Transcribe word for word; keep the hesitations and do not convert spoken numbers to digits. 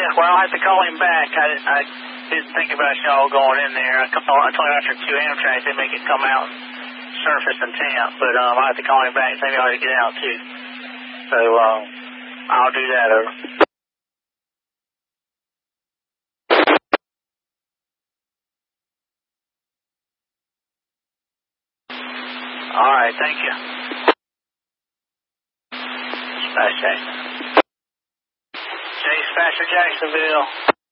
Yeah, well, I'll have to call him back. I, I didn't think about y'all going in there. I, call, I told him after two Amtrak, they make it come out and surface and tamp, but um, I'll have to call him back and say he ought to get out, too. So um, I'll do that, over. All right, thank you. Dispatch Jackson. Chase, Pastor Jacksonville.